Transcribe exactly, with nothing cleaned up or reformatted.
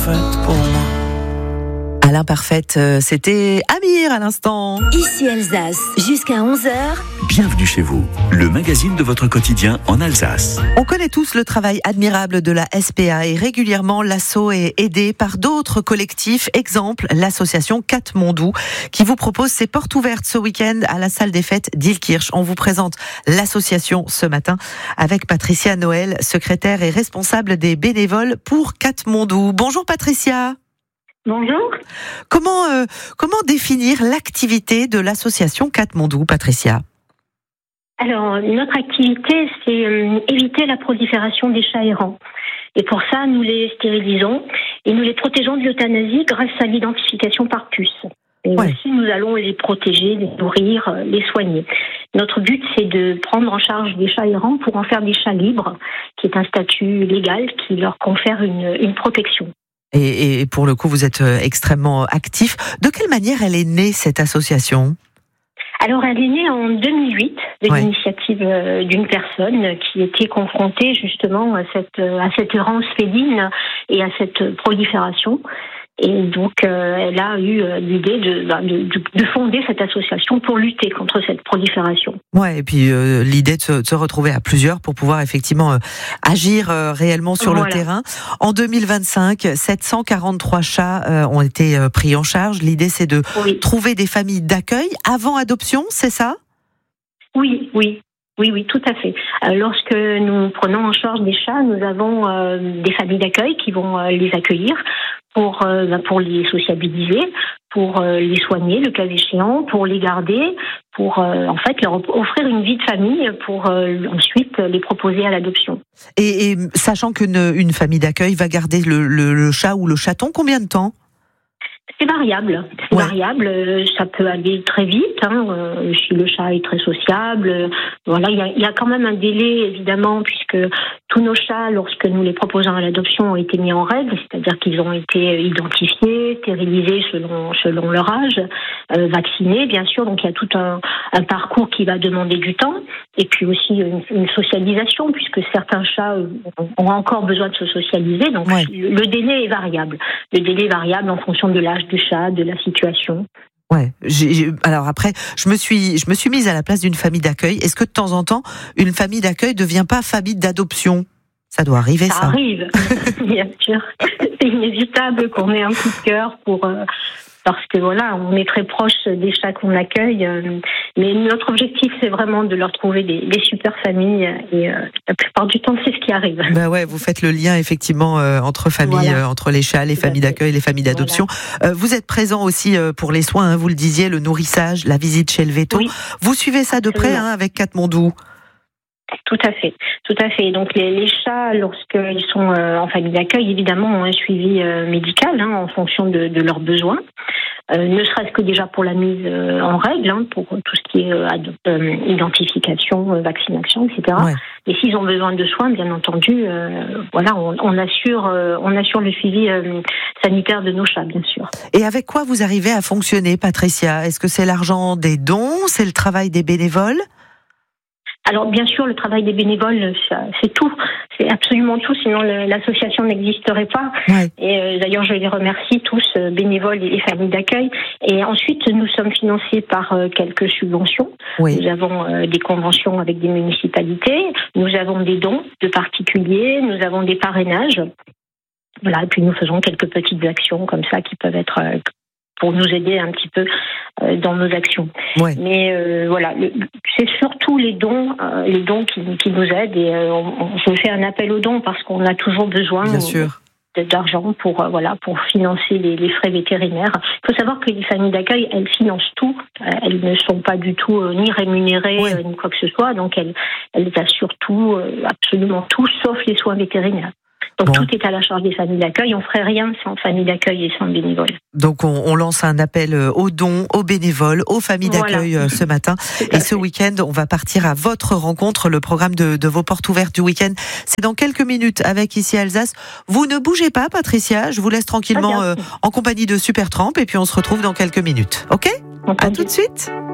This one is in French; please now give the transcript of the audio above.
parfaite pour moi. À l'imparfaite, c'était Amir à l'instant. Ici Alsace, jusqu'à onze heures. Bienvenue chez vous, le magazine de votre quotidien en Alsace. On connaît tous le travail admirable de la S P A et régulièrement l'asso est aidé par d'autres collectifs. Exemple, l'association Katmandou qui vous propose ses portes ouvertes ce week-end à la salle des fêtes d'Ilkirch. On vous présente l'association ce matin avec Patricia Noël, secrétaire et responsable des bénévoles pour Katmandou. Bonjour Patricia. Bonjour. Comment, euh, comment définir l'activité de l'association Katmandou, Patricia ? Alors, notre activité, c'est euh, éviter la prolifération des chats errants. Et pour ça, nous les stérilisons et nous les protégeons de l'euthanasie grâce à l'identification par puce. Et ouais. aussi, nous allons les protéger, les nourrir, les soigner. Notre but, c'est de prendre en charge des chats errants pour en faire des chats libres, qui est un statut légal qui leur confère une, une protection. Et, et pour le coup, vous êtes extrêmement actif. De quelle manière elle est née, cette association ? Alors, elle est née en deux mille huit de ouais. l'initiative d'une personne qui était confrontée justement à cette, à cette errance féline et à cette prolifération. Et donc, euh, elle a eu euh, l'idée de, de, de fonder cette association pour lutter contre cette prolifération. Ouais, et puis euh, l'idée de se, de se retrouver à plusieurs pour pouvoir effectivement euh, agir euh, réellement sur voilà. le terrain. En deux mille vingt-cinq, sept cent quarante-trois chats euh, ont été euh, pris en charge. L'idée, c'est de oui. trouver des familles d'accueil avant adoption, c'est ça ? Oui, oui. Oui, oui, tout à fait. Euh, lorsque nous prenons en charge des chats, nous avons euh, des familles d'accueil qui vont euh, les accueillir pour euh, pour les sociabiliser, pour euh, les soigner le cas échéant, pour les garder, pour euh, en fait leur offrir une vie de famille, pour euh, ensuite les proposer à l'adoption. Et, et sachant qu'une une famille d'accueil va garder le, le, le chat ou le chaton, combien de temps ? C'est variable, c'est ouais. variable. Ça peut aller très vite. Hein. Si le chat est très sociable, voilà, il y a, il y a quand même un délai évidemment puisque tous nos chats, lorsque nous les proposons à l'adoption, ont été mis en règle, c'est-à-dire qu'ils ont été identifiés, stérilisés selon selon leur âge, euh, vaccinés bien sûr. Donc il y a tout un, un parcours qui va demander du temps et puis aussi une, une socialisation puisque certains chats ont encore besoin de se socialiser. Donc ouais. le délai est variable. Le délai est variable en fonction de l'âge du chat, de la situation. Ouais. J'ai, j'ai, alors après, je me suis, je me suis mise à la place d'une famille d'accueil. Est-ce que de temps en temps, une famille d'accueil devient pas famille d'adoption ? Ça doit arriver, ça. Ça arrive, bien sûr. C'est inévitable qu'on ait un coup de cœur pour. Euh, Parce que voilà, on est très proche des chats qu'on accueille, euh, mais notre objectif c'est vraiment de leur trouver des, des super familles et euh, la plupart du temps c'est ce qui arrive. Bah ouais, vous faites le lien effectivement euh, entre familles, voilà. euh, entre les chats, les familles d'accueil, les familles d'adoption. Voilà. Euh, vous êtes présent aussi euh, pour les soins, hein, vous le disiez, le nourrissage, la visite chez le véto. Oui. Vous suivez ça de près hein, avec Katmandou. Tout à fait, tout à fait. Donc les, les chats, lorsqu'ils sont euh, en famille d'accueil, évidemment, ont un suivi euh, médical hein, en fonction de, de leurs besoins. Euh, ne serait-ce que déjà pour la mise euh, en règle, hein, pour tout ce qui est euh, euh, identification, euh, vaccination, et cetera. Ouais. Et s'ils ont besoin de soins, bien entendu, euh, voilà, on, on assure, euh, on assure le suivi euh, sanitaire de nos chats, bien sûr. Et avec quoi vous arrivez à fonctionner, Patricia ? Est-ce que c'est l'argent des dons ? C'est le travail des bénévoles ? Alors bien sûr, le travail des bénévoles, c'est tout, c'est absolument tout, sinon l'association n'existerait pas. Ouais. Et euh, d'ailleurs, je les remercie tous, euh, bénévoles et familles d'accueil. Et ensuite, nous sommes financés par euh, quelques subventions. Oui. Nous avons euh, des conventions avec des municipalités, nous avons des dons de particuliers, nous avons des parrainages. Voilà, et puis nous faisons quelques petites actions comme ça qui peuvent être... Euh, pour nous aider un petit peu euh, dans nos actions. Ouais. Mais euh, voilà, le, c'est surtout les dons, euh, les dons qui, qui nous aident. Et euh, on, on fait un appel aux dons parce qu'on a toujours besoin Bien sûr. d'argent pour euh, voilà pour financer les, les frais vétérinaires. Il faut savoir que les familles d'accueil, elles financent tout. Euh, elles ne sont pas du tout euh, ni rémunérées ouais. euh, ni quoi que ce soit. Donc elles, elles assurent tout, euh, absolument tout, sauf les soins vétérinaires. Donc bon. Tout est à la charge des familles d'accueil. On ne ferait rien sans famille d'accueil et sans bénévoles. Donc on, on lance un appel aux dons, aux bénévoles, aux familles d'accueil voilà. ce matin. Et ce week-end, on va partir à votre rencontre. Le programme de, de vos portes ouvertes du week-end, c'est dans quelques minutes avec Ici Alsace. Vous ne bougez pas, Patricia. Je vous laisse tranquillement euh, en compagnie de Supertramp. Et puis on se retrouve dans quelques minutes. Ok ? À tout de suite.